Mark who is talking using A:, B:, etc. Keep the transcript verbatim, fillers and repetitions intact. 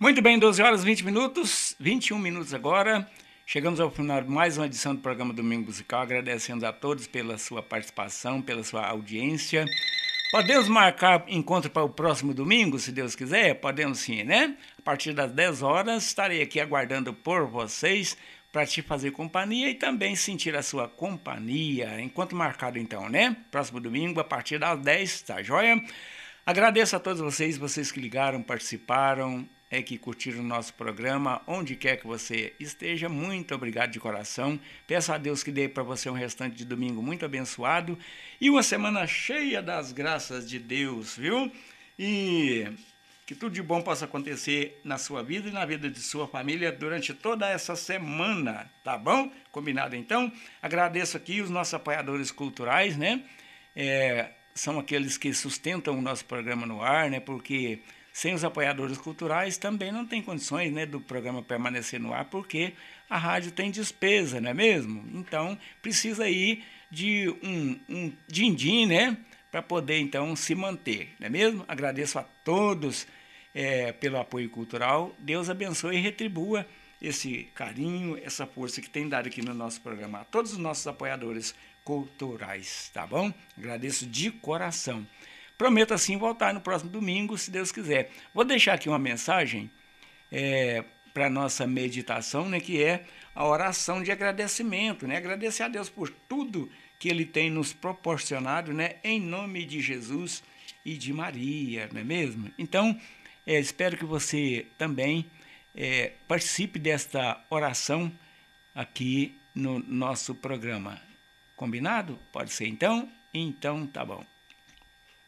A: Muito bem, doze horas e vinte minutos, vinte e um minutos agora. Chegamos ao final de mais uma edição do programa Domingo Musical, agradecendo a todos pela sua participação, pela sua audiência. Podemos marcar encontro para o próximo domingo, se Deus quiser? Podemos sim, né? A partir das dez horas estarei aqui aguardando por vocês para te fazer companhia e também sentir a sua companhia. Enquanto marcado então, né? Próximo domingo, a partir das dez, tá joia? Agradeço a todos vocês, vocês que ligaram, participaram, é que curtiram o nosso programa, onde quer que você esteja, muito obrigado de coração. Peço a Deus que dê para você um restante de domingo muito abençoado e uma semana cheia das graças de Deus, viu? E que tudo de bom possa acontecer na sua vida e na vida de sua família durante toda essa semana, tá bom? Combinado então? Agradeço aqui os nossos apoiadores culturais, né? É, são aqueles que sustentam o nosso programa no ar, né? Porque sem os apoiadores culturais também não tem condições, né, do programa permanecer no ar, porque a rádio tem despesa, não é mesmo? Então, precisa aí de um, um din-din, né, para poder, então, se manter, não é mesmo? Agradeço a todos é, pelo apoio cultural. Deus abençoe e retribua esse carinho, essa força que tem dado aqui no nosso programa. A todos os nossos apoiadores culturais, tá bom? Agradeço de coração. Prometo assim voltar no próximo domingo, se Deus quiser. Vou deixar aqui uma mensagem é, para a nossa meditação, né, que é a oração de agradecimento, né? Agradecer a Deus por tudo que Ele tem nos proporcionado, né? Em nome de Jesus e de Maria, não é mesmo? Então, é, espero que você também é, participe desta oração aqui no nosso programa. Combinado? Pode ser então? Então tá bom.